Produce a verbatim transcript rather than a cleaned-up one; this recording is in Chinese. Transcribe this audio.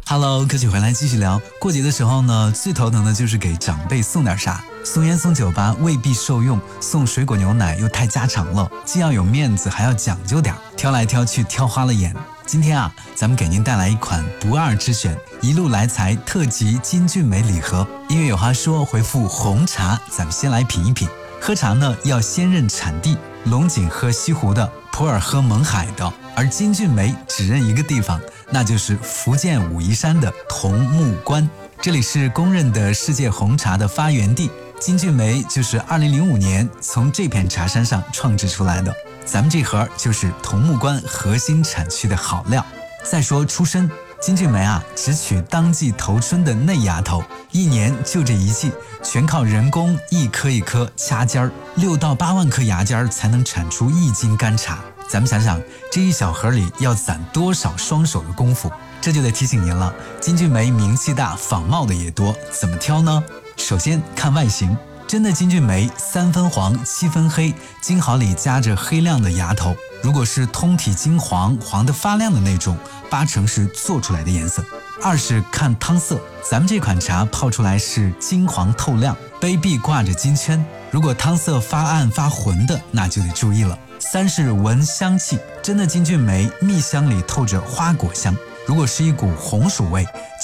Hello， 歌曲回来继续聊。过节的时候呢，最头疼的就是给长辈送点啥。送烟送酒吧未必受用，送水果牛奶又太家常了，既要有面子还要讲究点，挑来挑去挑花了眼。今天啊，咱们给您带来一款不二之选，一路来财特级金骏眉礼盒。音乐有话说，回复红茶，咱们先来品一品。喝茶呢，要先认产地，龙井喝西湖的，普洱喝勐海的，而金骏眉只认一个地方，那就是福建武夷山的桐木关。这里是公认的世界红茶的发源地，金骏眉就是二零零五年从这片茶山上创制出来的。咱们这盒就是桐木关核心产区的好料。再说出身，金骏眉啊，只取当季头春的嫩芽头，一年就这一季，全靠人工一颗一颗掐尖儿，六到八万颗芽尖才能产出一斤干茶。咱们想想，这一小盒里要攒多少双手的功夫？这就得提醒您了，金骏眉名气大，仿冒的也多，怎么挑呢？首先看外形，真的金骏眉三分黄七分黑，金毫里夹着黑亮的芽头。如果是通体金黄，黄得发亮的那种，八成是做出来的颜色。二是看汤色，咱们这款茶泡出来是金黄透亮，杯壁挂着金圈，如果汤色发暗发浑的，那就得注意了。三是闻香气，真的金骏眉蜜香里透着花果香，如果是一股红薯味，